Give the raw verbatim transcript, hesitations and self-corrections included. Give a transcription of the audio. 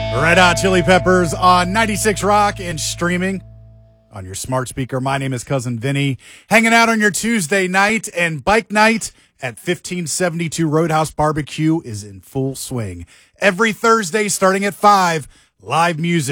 Red Hot Chili Peppers on ninety-six Rock and streaming on your smart speaker. My name is Cousin Vinny, hanging out on your Tuesday night, and bike night at fifteen seventy-two Roadhouse Barbecue is in full swing. Every Thursday starting at five, live music.